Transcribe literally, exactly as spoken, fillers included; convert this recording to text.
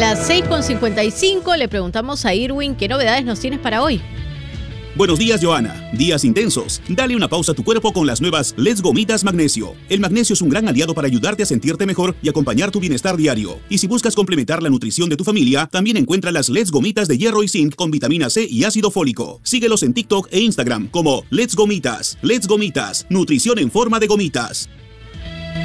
las seis con cincuenta y cinco le preguntamos a Irwin qué novedades nos tienes para hoy. Buenos días, Joana. Días intensos. Dale una pausa a tu cuerpo con las nuevas Let's Gomitas Magnesio. El magnesio es un gran aliado para ayudarte a sentirte mejor y acompañar tu bienestar diario. Y si buscas complementar la nutrición de tu familia, también encuentra las Let's Gomitas de hierro y zinc con vitamina C y ácido fólico. Síguelos en TikTok e Instagram como Let's Gomitas. Let's Gomitas. Nutrición en forma de gomitas.